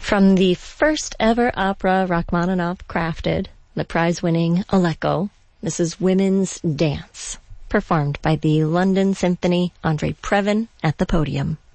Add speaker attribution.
Speaker 1: From the first ever opera Rachmaninoff crafted, the prize-winning Aleko, this is Women's Dance, performed by the London Symphony, Andre Previn at the podium.